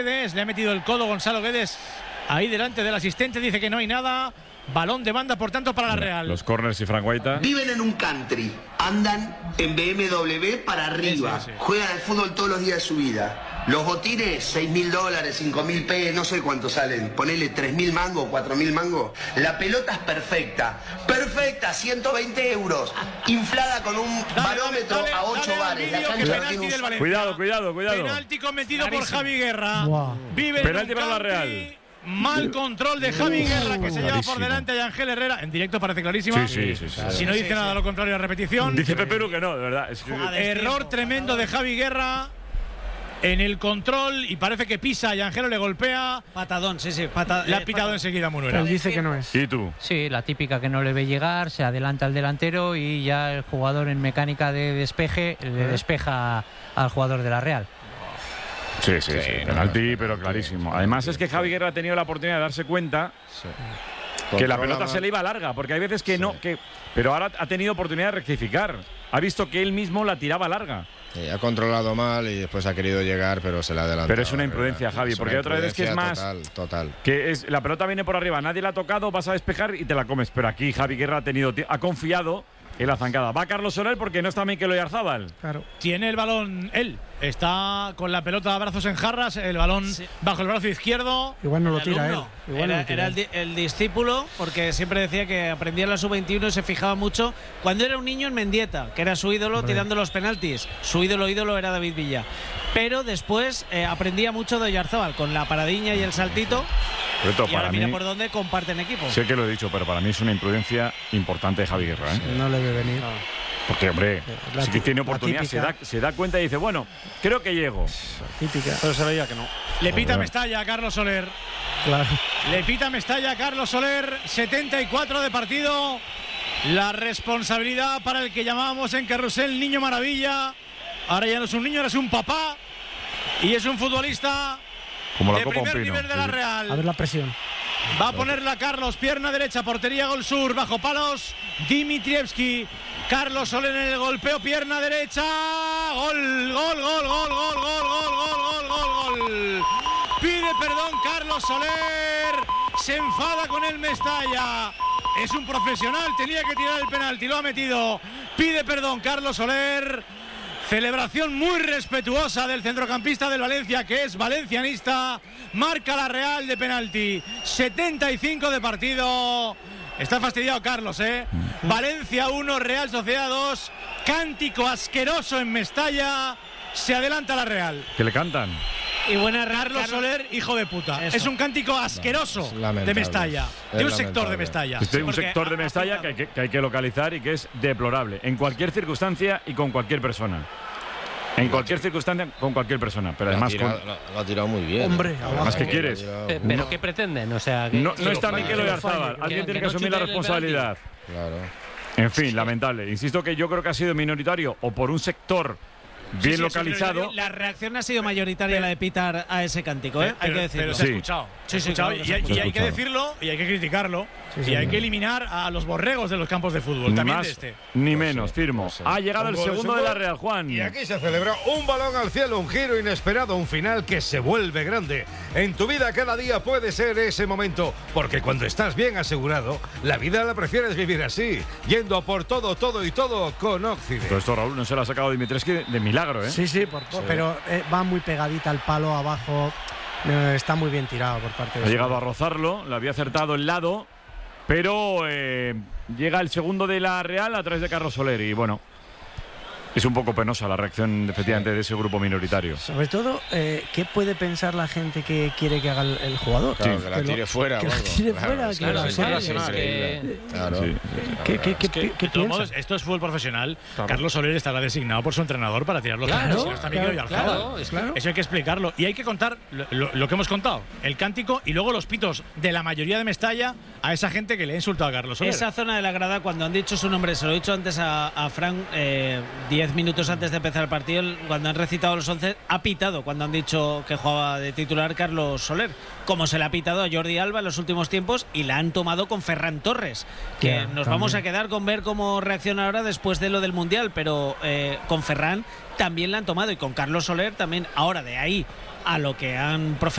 Le ha metido el codo Gonzalo Guedes ahí delante del asistente, dice que no hay nada. Balón de banda, por tanto, para la Real. Los corners y Frank Guaita. Viven en un country, andan en BMW para arriba, Sí. juegan al fútbol todos los días de su vida. Los botines, $6.000, $5.000 pesos, no sé cuánto salen. Ponele 3.000 mangos, 4.000 mangos. La pelota es perfecta, 120 euros, inflada con un barómetro a 8 bares. La cancha tiene un... Cuidado. Penalti cometido por Javi Guerra. Wow. Vive Penalti en un para la country. Real. Mal control de Javi Guerra, que se lleva por Clarísimo. delante a Ángel Herrera. En directo parece clarísima. Sí. Si no dice nada lo contrario, la repetición. Dice Pepe Lu que no, de verdad. Es que... Error tremendo de Javi Guerra en el control y parece que pisa y Ángelo le golpea. Patadón, sí. Le ha pitado enseguida Munuera. Él dice que no es. ¿Y tú? Sí, la típica que no le ve llegar, se adelanta al delantero y ya el jugador en mecánica de despeje le despeja al jugador de la Real. Sí. Penalti, pero clarísimo. Además es que Javi Guerra ha tenido la oportunidad de darse cuenta que la pelota se le iba larga, porque hay veces que no, pero ahora ha tenido oportunidad de rectificar. Ha visto que él mismo la tiraba larga. Ha controlado mal y después ha querido llegar, pero se le ha adelantado. Pero es una imprudencia, Javi, porque otra vez que es más total. que es la pelota viene por arriba, nadie la ha tocado, vas a despejar y te la comes. Pero aquí Javi Guerra ha confiado en la zancada. Va Carlos Soler porque no está Mikel Oyarzabal. Claro. Tiene el balón él. Está con la pelota a brazos en jarras, el balón bajo el brazo izquierdo. Igual no lo tira él. Era el discípulo, porque siempre decía que aprendía en la sub-21 y se fijaba mucho cuando era un niño en Mendieta, que era su ídolo tirando los penaltis. Su ídolo era David Villa. Pero después aprendía mucho de Oyarzabal, con la paradiña y el saltito. Y ahora mira por dónde comparten equipo. Sé que lo he dicho, pero para mí es una imprudencia importante de Javi Guerra. No le ve venir. Porque, hombre, sí que tiene oportunidad, se da cuenta y dice, bueno, creo que llego. Típica. Pero se veía que no. Le pita Mestalla a Carlos Soler. Claro. Le pita Mestalla a Carlos Soler. 74 de partido. La responsabilidad para el que llamábamos en Carrusel Niño Maravilla. Ahora ya no es un niño, ahora es un papá. Y es un futbolista Como la de Copa primer un pino. nivel de la Real. A ver la presión. Va a ponerla Carlos, pierna derecha, portería Gol Sur, bajo palos, Dimitrievski. Carlos Soler en el golpeo, pierna derecha. Gol. Pide perdón Carlos Soler. Se enfada con el Mestalla. Es un profesional, tenía que tirar el penalti, lo ha metido. Pide perdón Carlos Soler. Celebración muy respetuosa del centrocampista del Valencia, que es valencianista. Marca la Real de penalti. 75 de partido. Está fastidiado Carlos, ¿eh? Valencia 1, Real Sociedad 2. Cántico asqueroso en Mestalla. Se adelanta la Real. Que le cantan. Y buena Carlos Soler, hijo de puta. Eso. Es un cántico asqueroso de Mestalla. De un sector de Mestalla. Es un sector de Mestalla que hay que localizar y que es deplorable. En cualquier circunstancia y con cualquier persona. En cualquier circunstancia, con cualquier persona. Pero además. Lo ha tirado muy bien. Hombre, ¿Más que quieres? ¿Pero qué pretenden? O sea, No está Mikel Oyarzabal. Alguien tiene que asumir la responsabilidad. Claro. En fin, lamentable. Insisto que yo creo que ha sido minoritario o por un sector bien localizado. La reacción ha sido mayoritaria la de pitar a ese cántico, ¿eh? Hay que decirlo. Pero se ha escuchado. Sí, Escuchado, claro, y hay que decirlo y hay que criticarlo. Y hay que eliminar a los borregos de los campos de fútbol. Ni También más de este. ni menos, firmo. Ha llegado el segundo de la Real, Juan. Y aquí se celebra un balón al cielo, un giro inesperado, un final que se vuelve grande. En tu vida cada día puede ser ese momento, porque cuando estás bien asegurado, la vida la prefieres vivir así, yendo a por todo con Occident. Pero esto, Raúl, no se lo ha sacado Dimitrescu de milagro, ¿eh? Sí, pero va muy pegadita al palo abajo. Está muy bien tirado por parte de Ha llegado a rozarlo, le había acertado el lado, pero llega el segundo de la Real a través de Carlos Soler y bueno, es un poco penosa la reacción efectivamente de ese grupo minoritario. Sobre todo, ¿qué puede pensar la gente que quiere que haga el jugador? Claro, Sí. que la tire fuera. Que la tire fuera. Claro, Sí. De todos modos, esto es fútbol profesional. Claro. Carlos Soler estará designado por su entrenador para tirar los penaltis. Si no está Mikel Oyarzabal. Claro. Eso hay que explicarlo. Y hay que contar lo que hemos contado. El cántico y luego los pitos de la mayoría de Mestalla a esa gente que le ha insultado a Carlos Soler. Esa zona de la grada, cuando han dicho su nombre, se lo he dicho antes a Frank Diego. 10 minutos antes de empezar el partido, cuando han recitado los 11, ha pitado cuando han dicho que jugaba de titular Carlos Soler, como se le ha pitado a Jordi Alba en los últimos tiempos, y la han tomado con Ferran Torres, que nos vamos a quedar con ver cómo reacciona ahora después de lo del Mundial, pero con Ferran también la han tomado, y con Carlos Soler también. Ahora, de ahí a lo que han